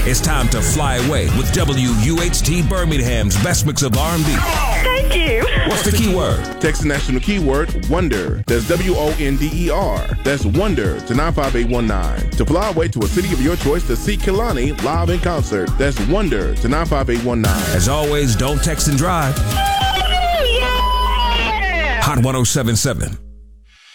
It's time to fly away with WUHT Birmingham's best mix of R&B. Thank you. What's the keyword? Text the national keyword WONDER. That's WONDER. That's WONDER to 95819. To fly away to a city of your choice to see Kehlani live in concert. That's WONDER to 95819. As always, don't text and drive. Yeah. Hot 1077.